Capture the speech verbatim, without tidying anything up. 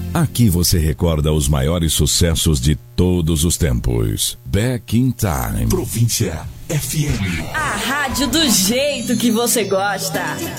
Aqui você recorda os maiores sucessos de todos os tempos. Back in Time. Província F M. A rádio do jeito que você gosta.